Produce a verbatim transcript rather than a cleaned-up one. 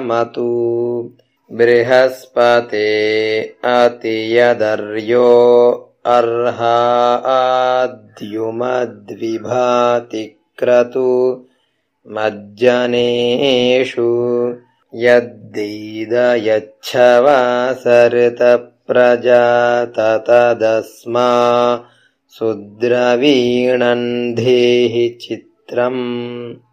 मतु बृहस्पते अतियदर्यो अर्हाद्युमद्विभाति क्रतु मज्जनेषु यद्दीदयच्छवा सरतप्रजाततदस्मा सुद्रवीणन् धेहि चित्रम्।